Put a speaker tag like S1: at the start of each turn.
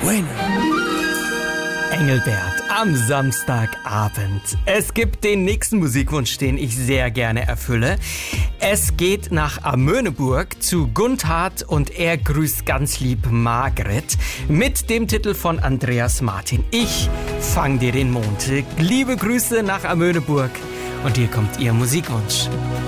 S1: bueno.
S2: Engelbert am Samstagabend. Es gibt den nächsten Musikwunsch, den ich sehr gerne erfülle. Es geht nach Amöneburg zu Gundhard und er grüßt ganz lieb Margret mit dem Titel von Andreas Martin. Ich fang dir den Mond. Liebe Grüße nach Amöneburg und hier kommt Ihr Musikwunsch.